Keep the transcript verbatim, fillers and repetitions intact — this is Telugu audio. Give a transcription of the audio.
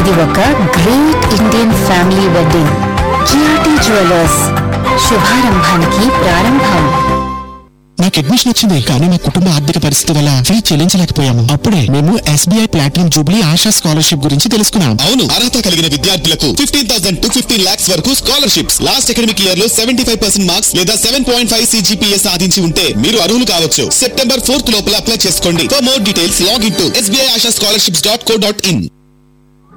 ఇది ఒక great Indian family wedding. కియాటి jewellers, శుభారంభానికి ప్రారంభం. నాకు అడ్మిషన్ వచ్చింది, కానీ మా కుటుంబ ఆర్థిక పరిస్థితి వల్ల ఫీ చెల్లించలేకపోయాము. అప్పుడే మేము SBI platinum Jubilee ASHA scholarship గురించి తెలుసుకున్నాం. అవును, అర్హత కలిగిన విద్యార్థులకు fifteen thousand to fifteen lakhs వరకు స్కాలర్షిప్స్. లాస్ట్ అకాడమిక్ ఇయర్ లో సెవెంటీ ఫైవ్ పర్సెంట్ మార్క్స్ లేదా సెవెన్ పాయింట్ ఫైవ్ సిజిపిఏ సాధించి ఉంటే మీరు అర్హులు కావచ్చు. సెప్టెంబర్ ఫోర్త్ లోపల అప్లై చేసుకోండి. For more details log in to SBI ASHA scholarships dot co dot in.